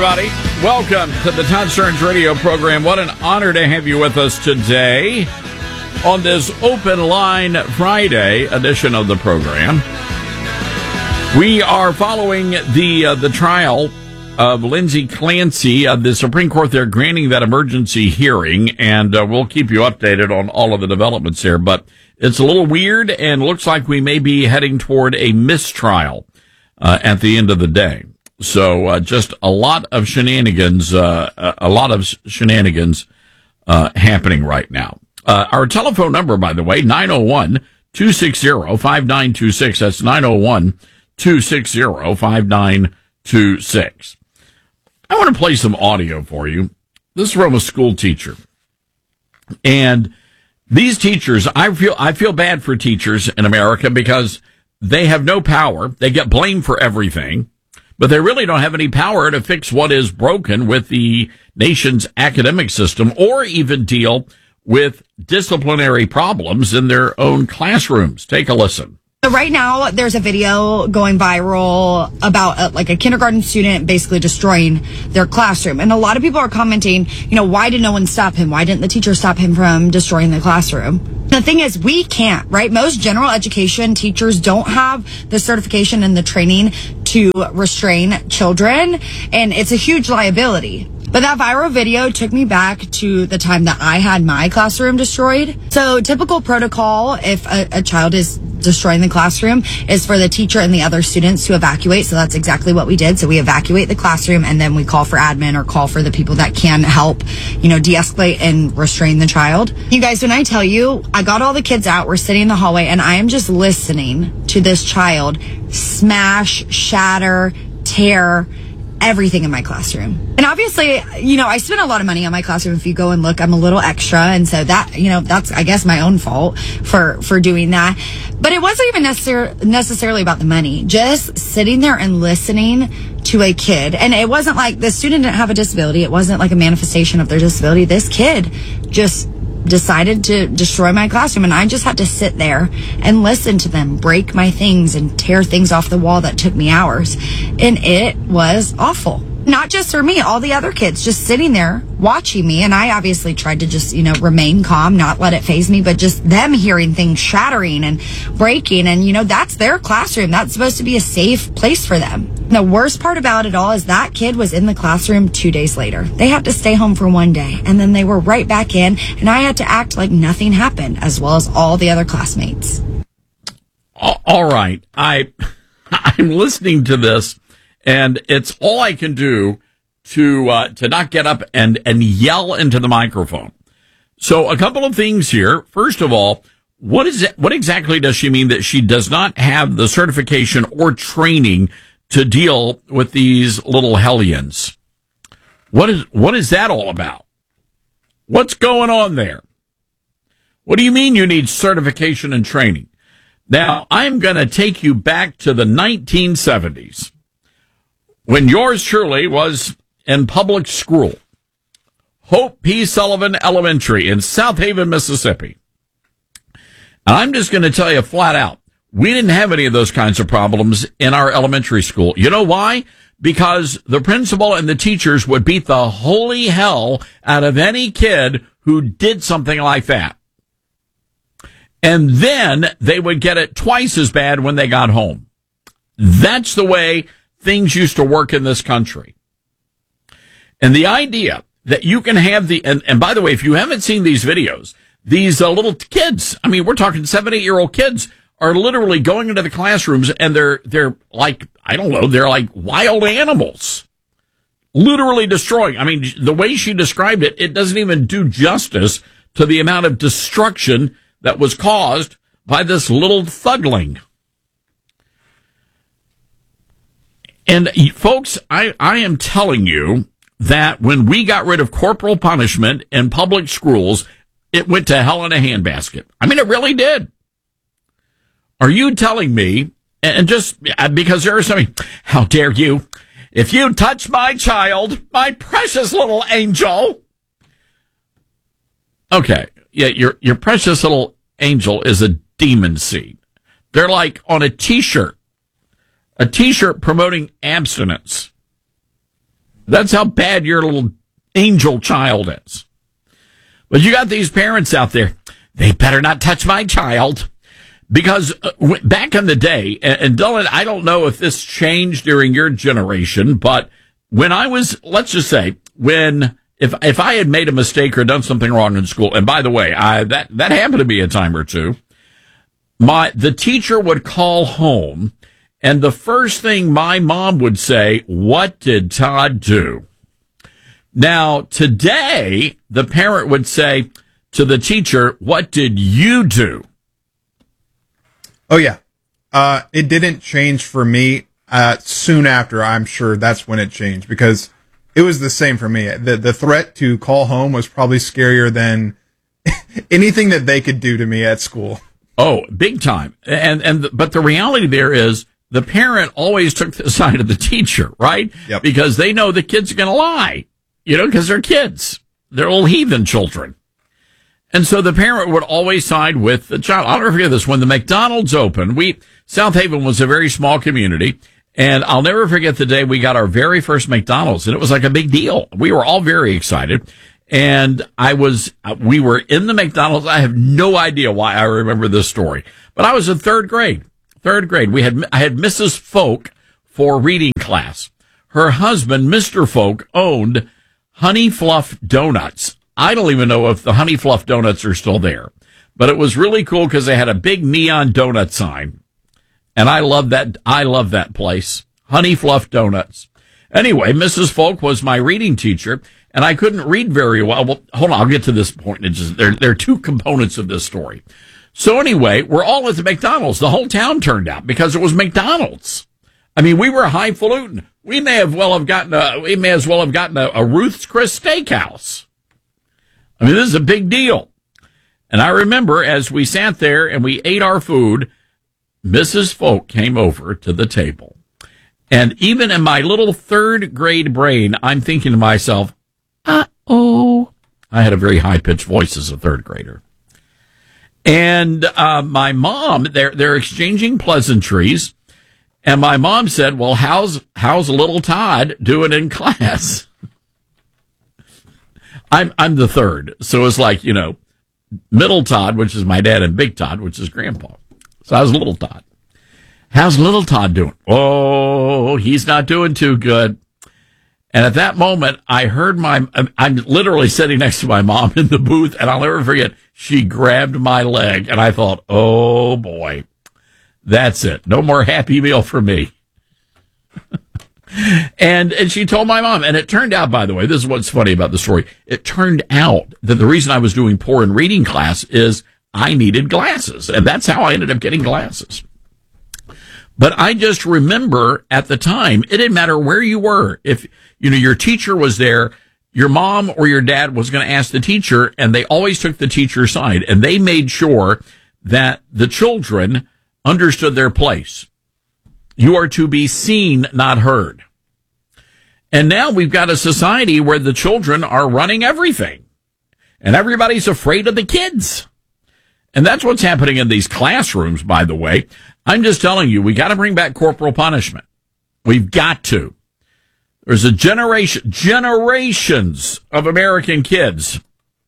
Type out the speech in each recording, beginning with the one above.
everybody. Welcome to the Todd Starnes radio program. What an honor to have you with us today on this Open Line Friday edition of the program. We are following the trial of Lindsay Clancy. The Supreme Court, they're granting that emergency hearing, and we'll keep you updated on all of the developments here. But it's a little weird, and looks like we may be heading toward a mistrial at the end of the day. So just a lot of shenanigans, happening right now. Our telephone number, by the way, 901-260-5926. That's 901-260-5926. I want to play some audio for you. This is from a school teacher. And these teachers, I feel bad for teachers in America because they have no power. They get blamed for everything, but they really don't have any power to fix what is broken with the nation's academic system or even deal with disciplinary problems in their own classrooms. Take a listen. So right now, there's a video going viral about a kindergarten student basically destroying their classroom. And a lot of people are commenting, why did no one stop him? Why didn't the teacher stop him from destroying the classroom? The thing is, we can't, right? Most general education teachers don't have the certification and the training to restrain children, and it's a huge liability. But that viral video took me back to the time that I had my classroom destroyed. So typical protocol, if a child is destroying the classroom, is for the teacher and the other students to evacuate. So that's exactly what we did. So we evacuate the classroom, and then we call for admin or call for the people that can help, de-escalate and restrain the child. You guys, when I tell you, I got all the kids out, we're sitting in the hallway, and I am just listening to this child smash, shatter, tear everything in my classroom. And obviously, I spent a lot of money on my classroom. If you go and look, I'm a little extra. And so that, that's, I guess, my own fault for doing that. But it wasn't even necessarily about the money. Just sitting there and listening to a kid. And it wasn't like the student didn't have a disability. It wasn't like a manifestation of their disability. This kid just decided to destroy my classroom, and I just had to sit there and listen to them break my things and tear things off the wall that took me hours. And it was awful. Not just for me, all the other kids just sitting there watching me. And I obviously tried to just, remain calm, not let it faze me, but just them hearing things shattering and breaking. And, that's their classroom. That's supposed to be a safe place for them. The worst part about it all is that kid was in the classroom 2 days later. They had to stay home for 1 day, and then they were right back in, and I had to act like nothing happened, as well as all the other classmates. All right. I'm listening to this, and it's all I can do to not get up and yell into the microphone. So a couple of things here. First of all, what exactly does she mean that she does not have the certification or training to deal with these little hellions? What is that all about? What's going on there? What do you mean you need certification and training? Now, I'm going to take you back to the 1970s when yours truly was in public school. Hope P. Sullivan Elementary in South Haven, Mississippi. And I'm just going to tell you flat out, we didn't have any of those kinds of problems in our elementary school. You know why? Because the principal and the teachers would beat the holy hell out of any kid who did something like that. And then they would get it twice as bad when they got home. That's the way things used to work in this country. And the idea that you can have and by the way, if you haven't seen these videos, these little kids, we're talking 7-8-year-old kids, are literally going into the classrooms, and they're like, they're like wild animals, literally destroying. The way she described it, it doesn't even do justice to the amount of destruction that was caused by this little thugling. And folks, I am telling you that when we got rid of corporal punishment in public schools, it went to hell in a handbasket. It really did. Are you telling me, and just because there are some, how dare you, if you touch my child, my precious little angel. Okay, yeah, your precious little angel is a demon seed. They're like on a t-shirt promoting abstinence. That's how bad your little angel child is. But you got these parents out there. They better not touch my child. Because back in the day, and Dylan, I don't know if this changed during your generation, but when I was, let's just say, if I had made a mistake or done something wrong in school, and by the way, that happened to me a time or two, the teacher would call home, and the first thing my mom would say, "What did Todd do?" Now, today, the parent would say to the teacher, "What did you do?" Oh, yeah. It didn't change for me. Soon after, I'm sure that's when it changed, because it was the same for me. The threat to call home was probably scarier than anything that they could do to me at school. Oh, big time. But the reality there is the parent always took the side of the teacher, right? Yep. Because they know the kids are going to lie, because they're kids. They're little heathen children. And so the parent would always side with the child. I'll never forget this. When the McDonald's opened, South Haven was a very small community, and I'll never forget the day we got our very first McDonald's, and it was like a big deal. We were all very excited, and we were in the McDonald's. I have no idea why I remember this story, but I was in third grade. I had Mrs. Folk for reading class. Her husband, Mr. Folk, owned Honey Fluff Donuts. I don't even know if the Honey Fluff Donuts are still there, but it was really cool because they had a big neon donut sign. And I love that place. Honey Fluff Donuts. Anyway, Mrs. Folk was my reading teacher, and I couldn't read very well. Well, hold on, I'll get to this point. There are two components of this story. So anyway, we're all at the McDonald's. The whole town turned out because it was McDonald's. I mean, we were highfalutin. We may as well have gotten a Ruth's Chris Steakhouse. I mean, this is a big deal. And I remember as we sat there and we ate our food, Mrs. Folk came over to the table. And even in my little third grade brain, I'm thinking to myself, uh-oh. I had a very high-pitched voice as a third grader. And my mom, they're exchanging pleasantries. And my mom said, "Well, how's little Todd doing in class?" I'm the third. So it's like, middle Todd, which is my dad, and big Todd, which is grandpa. So I was little Todd. How's little Todd doing? Oh, he's not doing too good. And at that moment, I heard I'm literally sitting next to my mom in the booth, and I'll never forget, she grabbed my leg, and I thought, oh boy, that's it. No more Happy Meal for me. And she told my mom, and it turned out, by the way, this is what's funny about the story. It turned out that the reason I was doing poor in reading class is I needed glasses, and that's how I ended up getting glasses. But I just remember at the time, it didn't matter where you were. If, your teacher was there, your mom or your dad was going to ask the teacher, and they always took the teacher's side, and they made sure that the children understood their place. You are to be seen, not heard. And now we've got a society where the children are running everything. And everybody's afraid of the kids. And that's what's happening in these classrooms, by the way. I'm just telling you, we got to bring back corporal punishment. We've got to. There's a generations of American kids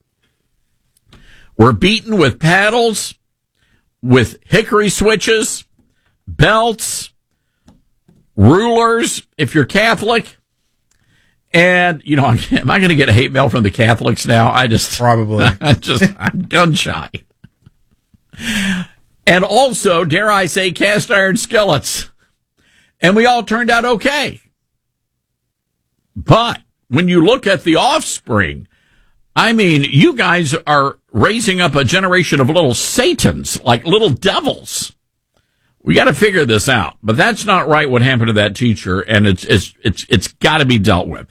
were beaten with paddles, with hickory switches, belts, rulers, if you're Catholic. And, am I going to get a hate mail from the Catholics now? Probably. I'm gun shy. And also, dare I say, cast iron skillets. And we all turned out okay. But when you look at the offspring, I mean, you guys are raising up a generation of little satans, like little devils. We got to figure this out, but that's not right. What happened to that teacher, and it's got to be dealt with.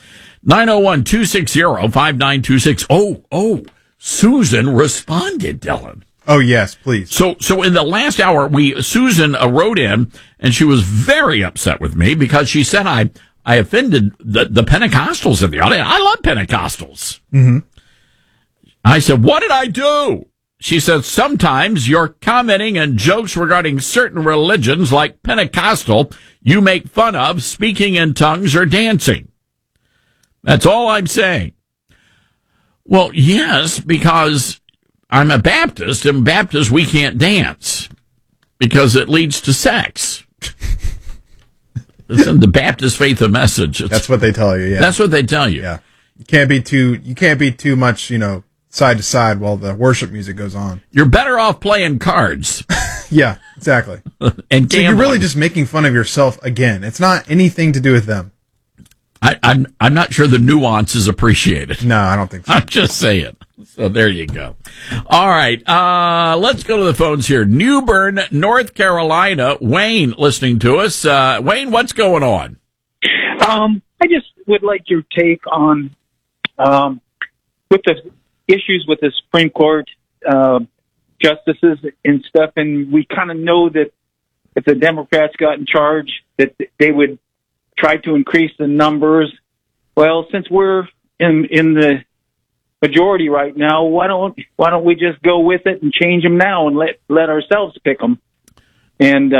901-260-5926. Oh, Susan responded, Dylan. Oh yes, please. So in the last hour, Susan wrote in, and she was very upset with me because she said I offended the Pentecostals in the audience. I love Pentecostals. Mm-hmm. I said, what did I do? She said, sometimes you're commenting and jokes regarding certain religions like Pentecostal you make fun of, speaking in tongues or dancing. That's all I'm saying. Well, yes, because I'm a Baptist, and Baptists, we can't dance because it leads to sex. Listen, the Baptist faith a message. That's what they tell you. Yeah, that's what they tell you. Yeah, you can't be too much, side to side while the worship music goes on. You're better off playing cards. Yeah, exactly. And so you're really just making fun of yourself again. It's not anything to do with them. I'm not sure the nuance is appreciated. No, I don't think so. I'm just saying. So there you go. All right. Let's go to the phones here. New Bern, North Carolina. Wayne listening to us. Wayne, what's going on? I just would like your take on with the issues with the Supreme Court justices and stuff. And we kind of know that if the Democrats got in charge, that they would try to increase the numbers. Well, since we're in the majority right now, why don't we just go with it and change them now and let ourselves pick them? And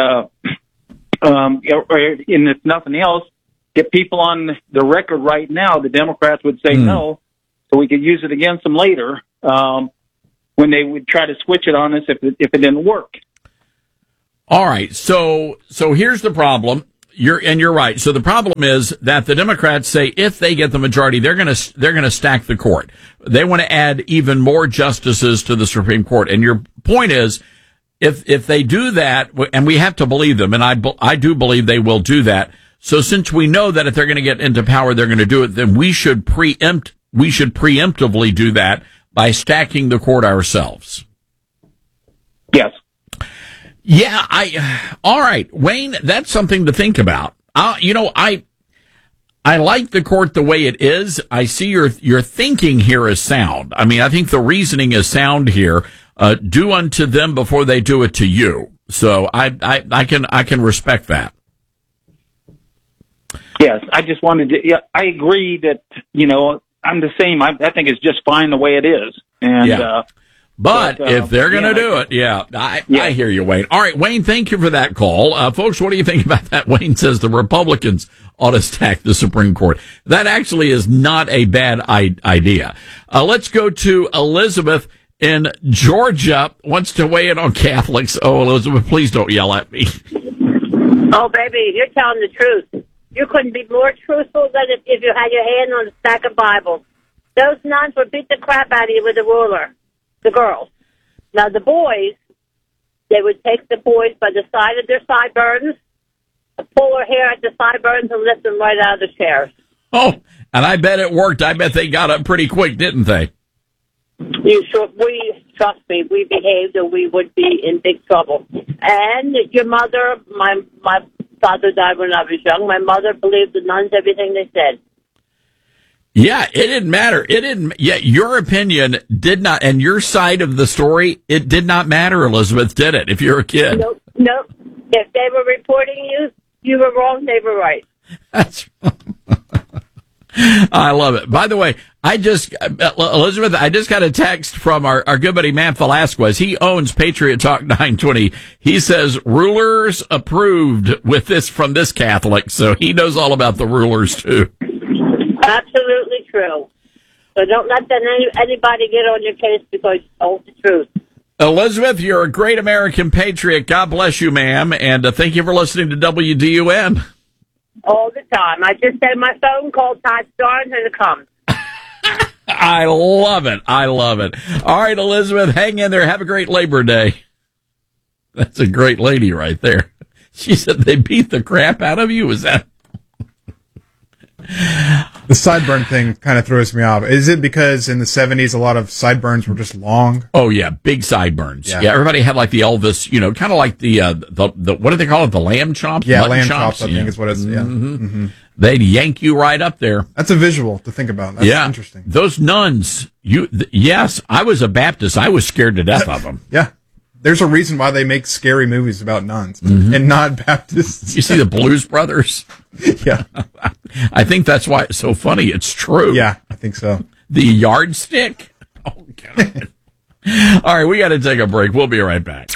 if nothing else, get people on the record right now. The Democrats would say no, so we could use it against them later when they would try to switch it on us if it didn't work. All right, so here's the problem. You're right. So the problem is that the Democrats say if they get the majority, they're going to stack the court. They want to add even more justices to the Supreme Court. And your point is, if they do that, and we have to believe them, and I do believe they will do that. So since we know that if they're going to get into power, they're going to do it, then we should preemptively do that by stacking the court ourselves. Yes. Yeah, all right, Wayne, that's something to think about. I like the court the way it is. I see your thinking here is sound. I mean, I think the reasoning is sound here. Do unto them before they do it to you. So I can respect that. Yes, I just wanted to. Yeah, I agree that I'm the same. I think it's just fine the way it is. And yeah. But if they're going to do it, I hear you, Wayne. All right, Wayne, thank you for that call. Folks, what do you think about that? Wayne says the Republicans ought to stack the Supreme Court. That actually is not a bad idea. Let's go to Elizabeth in Georgia, wants to weigh in on Catholics. Oh, Elizabeth, please don't yell at me. Oh, baby, you're telling the truth. You couldn't be more truthful than if you had your hand on a stack of Bibles. Those nuns would beat the crap out of you with a ruler. The girls. Now, the boys, they would take the boys by the side of their sideburns, pull their hair at the sideburns, and lift them right out of the chairs. Oh, and I bet it worked. I bet they got up pretty quick, didn't they? Trust me, we behaved or we would be in big trouble. And your mother, my father died when I was young. My mother believed the nuns, everything they said. Yeah, it didn't matter. Your opinion did not, and your side of the story, it did not matter, Elizabeth, did it, if you're a kid? Nope. If they were reporting you, you were wrong, they were right. That's I love it. By the way, Elizabeth, I just got a text from our good buddy Matt Velasquez. He owns Patriot Talk 920. He says rulers approved with this from this Catholic, so he knows all about the rulers too. Absolutely true. So don't let anybody get on your case because you told the truth. Elizabeth, you're a great American patriot. God bless you, ma'am, and thank you for listening to WDUN. All the time. I just said my phone called Todd Starnes and it comes. I love it. All right, Elizabeth, hang in there. Have a great Labor Day. That's a great lady right there. She said they beat the crap out of you. Is that... The sideburn thing kind of throws me off. Is it because in the 70s a lot of sideburns were just long? Oh yeah, big sideburns. Yeah, everybody had like the Elvis, kind of like the what do they call it? The lamb chops? Yeah, lamb chops, I think is what it's. Yeah, they'd yank you right up there. That's a visual to think about. That's interesting. Those nuns. Yes, I was a Baptist. I was scared to death of them. Yeah. There's a reason why they make scary movies about nuns and not Baptists. You see the Blues Brothers? Yeah. I think that's why it's so funny. It's true. Yeah, I think so. The yardstick? Oh, God. All right, we got to take a break. We'll be right back.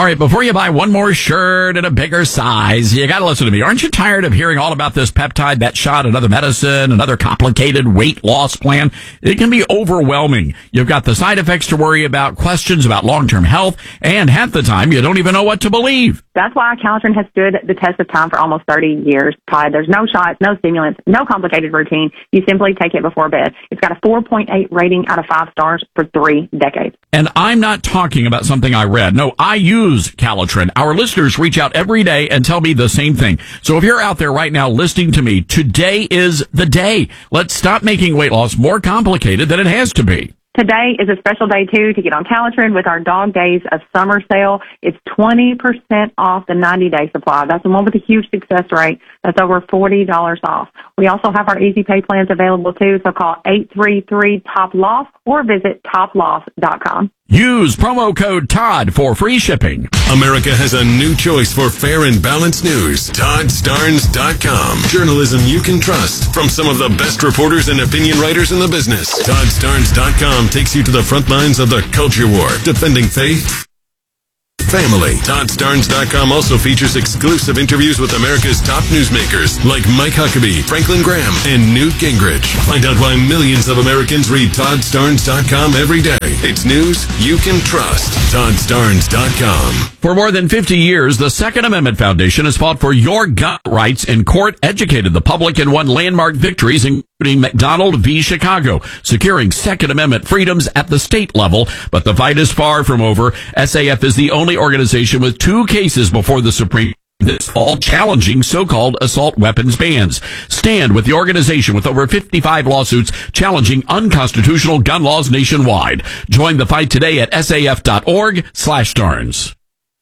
All right, before you buy one more shirt in a bigger size, you got to listen to me. Aren't you tired of hearing all about this peptide, that shot, another medicine, another complicated weight loss plan? It can be overwhelming. You've got the side effects to worry about, questions about long-term health, and half the time you don't even know what to believe. That's why Calitrin has stood the test of time for almost 30 years, Todd. There's no shots, no stimulants, no complicated routine. You simply take it before bed. It's got a 4.8 rating out of 5 stars for 3 decades. And I'm not talking about something I read. No, I use Calitrin. Our listeners reach out every day and tell me the same thing. So if you're out there right now listening to me, today is the day. Let's stop making weight loss more complicated than it has to be. Today is a special day, too, to get on Calitrin with our Dog Days of Summer sale. It's 20% off the 90-day supply. That's the one with a huge success rate. That's over $40 off. We also have our easy pay plans available, too, so call 833-TOP-LOSS or visit toploss.com. Use promo code TODD for free shipping. America has a new choice for fair and balanced news. ToddStarnes.com. Journalism you can trust from some of the best reporters and opinion writers in the business. ToddStarnes.com takes you to the front lines of the culture war, defending faith, family. ToddStarnes.com also features exclusive interviews with America's top newsmakers like Mike Huckabee, Franklin Graham, and Newt Gingrich. Find out why millions of Americans read ToddStarnes.com every day. It's news you can trust. ToddStarnes.com. For more than 50 years, the Second Amendment Foundation has fought for your gun rights in court, educated the public, and won landmark victories, including McDonald v. Chicago, securing Second Amendment freedoms at the state level. But the fight is far from over. SAF is the only organization with 2 cases before the Supreme Court this fall challenging so-called assault weapons bans. Stand with the organization with over 55 lawsuits challenging unconstitutional gun laws nationwide. Join the fight today at saf.org/Starnes.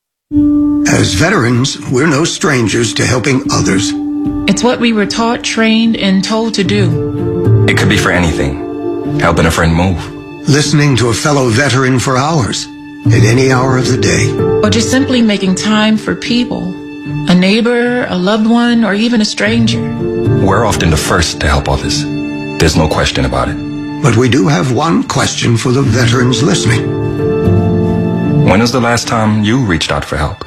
As veterans, we're no strangers to helping others. It's what we were taught, trained, and told to do. It could be for anything. Helping a friend move. Listening to a fellow veteran for hours, at any hour of the day. Or just simply making time for people. A neighbor, a loved one, or even a stranger. We're often the first to help others. There's no question about it. But we do have one question for the veterans listening. When was the last time you reached out for help?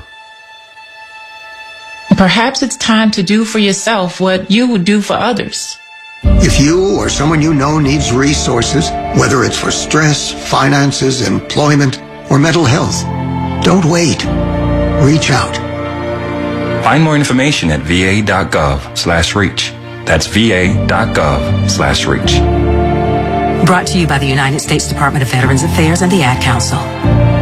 Perhaps it's time to do for yourself what you would do for others. If you or someone you know needs resources, whether it's for stress, finances, employment, or mental health, don't wait. Reach out. Find more information at va.gov/reach. That's va.gov/reach. Brought to you by the United States Department of Veterans Affairs and the Ad Council.